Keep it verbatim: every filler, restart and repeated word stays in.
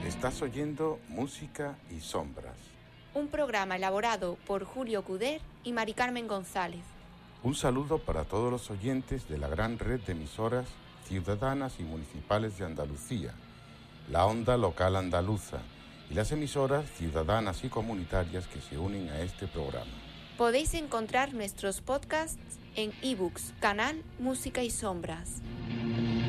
Estás oyendo Música y Sombras. Un programa elaborado por Julio Cuder y Mari Carmen González. Un saludo para todos los oyentes de la gran red de emisoras ciudadanas y municipales de Andalucía, la Onda Local Andaluza y las emisoras ciudadanas y comunitarias que se unen a este programa. Podéis encontrar nuestros podcasts en ebooks, canal Música y Sombras.